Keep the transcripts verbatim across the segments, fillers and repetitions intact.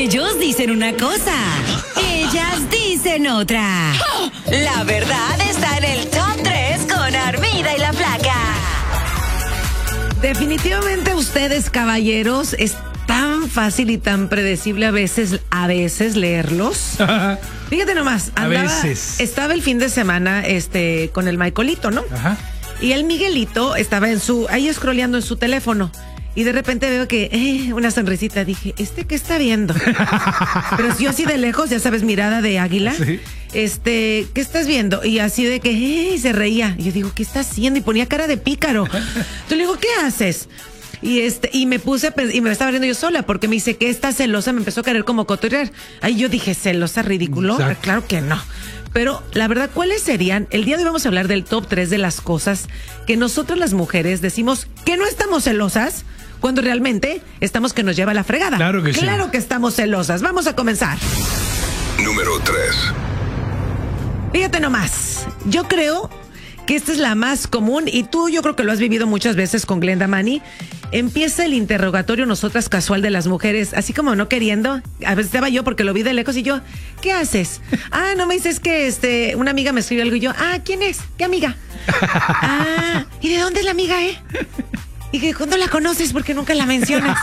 Ellos dicen una cosa, ellas dicen otra. La verdad está en el top tres con Armida y la Flaca. Definitivamente ustedes, caballeros, es tan fácil y tan predecible a veces, a veces leerlos. Fíjate nomás, andaba, a veces. estaba el fin de semana este, con el Michaelito, ¿no? Ajá. Y el Miguelito estaba en su, ahí scrolleando en su teléfono. Y de repente veo que, eh, una sonrisita. Dije, ¿este qué está viendo? Pero yo así de lejos, ya sabes, mirada de águila. Sí. Este, ¿qué estás viendo? Y así de que, eh, se reía. Y yo digo, ¿qué está haciendo? Y ponía cara de pícaro. Entonces le digo, ¿qué haces? Y este, y me puse a pens- y me estaba riendo yo sola, porque me dice que está celosa, me empezó a querer como cotorrear. Ahí yo dije, celosa, ridículo. Exacto. Claro que no. Pero la verdad, ¿cuáles serían? El día de hoy vamos a hablar del top tres de las cosas que nosotras las mujeres decimos que no estamos celosas, cuando realmente estamos que nos lleva la fregada. Claro que sí. Claro que estamos celosas. Vamos a comenzar. Número tres. Fíjate nomás, yo creo que esta es la más común y tú yo creo que lo has vivido muchas veces con Glenda Mani. Empieza el interrogatorio nosotras casual de las mujeres, así como no queriendo. A veces estaba yo porque lo vi de lejos y yo, ¿qué haces? Ah, no me dices que este, una amiga me escribió algo y yo, ah, ¿quién es? ¿Qué amiga? Ah, ¿y de dónde es la amiga, eh? ¿Y que cuándo la conoces? Porque nunca la mencionas.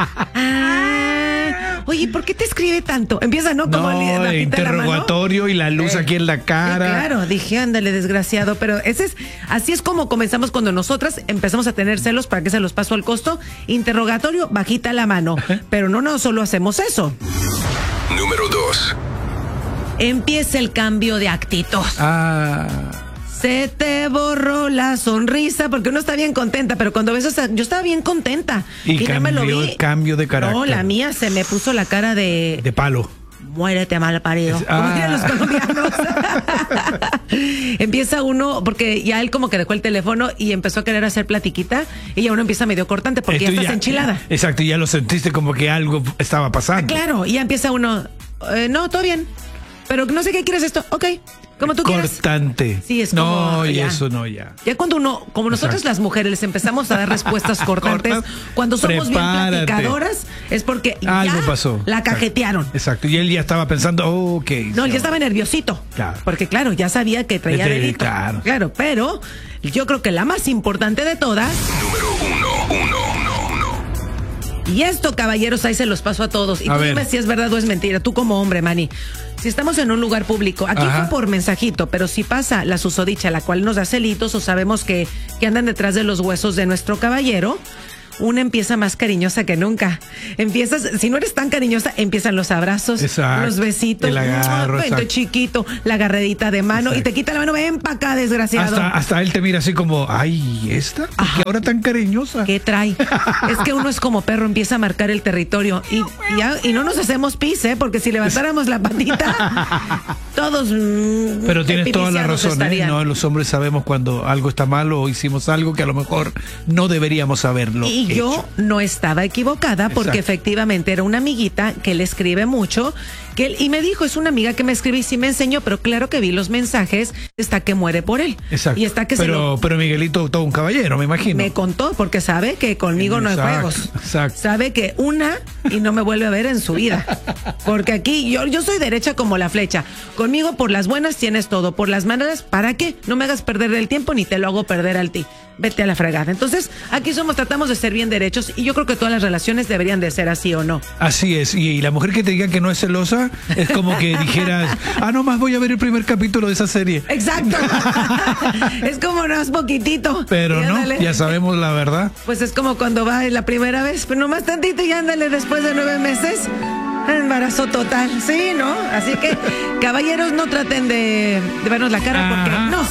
Ah, oye, ¿por qué te escribe tanto? Empieza, ¿no? Como No, la pinta el en la mano. interrogatorio y la luz Eh, aquí en la cara. Sí, claro, dije, ándale, desgraciado. Pero ese es, así es como comenzamos cuando nosotras empezamos a tener celos. ¿Para qué se los paso al costo? Interrogatorio, bajita la mano. Pero no, no solo hacemos eso. Número dos. Empieza el cambio de actitud. Ah. Se te borró la sonrisa porque uno está bien contenta, pero cuando ves esa, yo estaba bien contenta. Y no me lo cambió- vi. cambio de carácter. No, la mía se me puso la cara de... De palo. Muérete, mal parido. Es- Como ah. dirían los colombianos. Empieza uno, porque ya él como que dejó el teléfono y empezó a querer hacer platiquita y ya uno empieza medio cortante porque Esto ya estás enchilada. Exacto, y ya lo sentiste como que algo estaba pasando. Claro, y ya empieza uno, eh, no, todo bien, pero no sé qué quieres esto, ok, como tú quieras. Cortante. Sí, es como, No, y ya. eso no, ya. Ya cuando uno, como nosotros Exacto. las mujeres, les empezamos a dar respuestas cortantes, Cortas, cuando somos prepárate. bien platicadoras, es porque Algo ya pasó. la Exacto. cajetearon. Exacto, y él ya estaba pensando, oh, ok. No, él ya estaba nerviosito. Claro. Porque claro, ya sabía que traía Desde- delito. claro. Claro, pero yo creo que la más importante de todas, Número uno, uno, uno, uno. y esto, caballeros, ahí se los paso a todos. Y A tú ver. dime si es verdad o es mentira. Tú como hombre, Manny. Si estamos en un lugar público, aquí Ajá. fue por mensajito, pero si pasa la susodicha, la cual nos da celitos o sabemos que, que andan detrás de los huesos de nuestro caballero, una empieza más cariñosa que nunca. Empiezas, si no eres tan cariñosa, empiezan los abrazos, Exacto. los besitos, El agarro, vente, exacto. chiquito, la agarredita de mano Exacto. y te quita la mano, ven pa' acá, desgraciado. Hasta, hasta él te mira así como, ay, ¿esta? ¿Por qué ahora tan cariñosa? ¿Qué trae? Es que uno es como perro, empieza a marcar el territorio. Y, y, ya- y no nos hacemos pis, ¿eh? Porque si levantáramos la patita, todos. mm, Pero tienes toda la epipiciados razón, ¿eh? estarían. No, los hombres sabemos cuando algo está mal o hicimos algo que a lo mejor no deberíamos haberlo Y hecho. yo no estaba equivocada porque Exacto. efectivamente era una amiguita que le escribe mucho que él, y me dijo, es una amiga que me escribe y sí me enseñó, pero claro que vi los mensajes, está que muere por él. Exacto. Y está que se pero, lo... pero Miguelito, todo un caballero, me imagino. Me contó porque sabe que conmigo no hay Exacto, juegos. exacto. Sabe que una y no me vuelve a ver en su vida. Porque aquí yo, yo soy derecha como la flecha. Conmigo por las buenas tienes todo, por las malas, ¿para qué? No me hagas perder el tiempo ni te lo hago perder al ti. Vete a la fregada. Entonces, aquí somos, tratamos de ser bien derechos y yo creo que todas las relaciones deberían de ser así o no. Así es, y, y la mujer que te diga que no es celosa es como que dijeras, ah, no más voy a ver el primer capítulo de esa serie. Exacto. Es como no es poquitito. Pero Y no, ándale. ya sabemos la verdad. Pues es como cuando va la primera vez, pero nomás tantito y ándale después de nueve meses. Embarazo total, sí, ¿no? Así que, caballeros, no traten de, de vernos la cara porque Ajá. no